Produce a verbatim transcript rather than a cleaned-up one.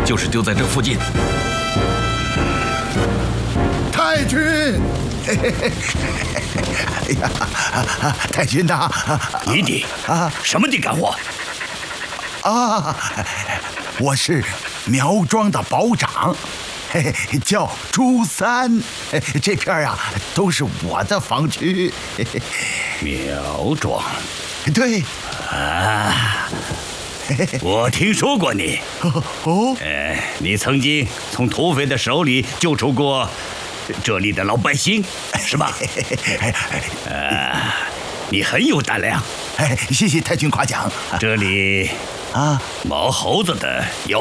就是丢在这附近。 太君，哎呀，太君呐！ 你的啊，什么的干活？ 啊，我是苗庄的保长，嘿嘿，叫朱三。这片儿啊，都是我的房区。 苗庄， 对啊，我听说过你。 哦， 呃，你曾经从土匪的手里救出过这里的老百姓，是吧？啊，你很有胆量。 哎，谢谢太君夸奖。 这里啊， 毛猴子的有。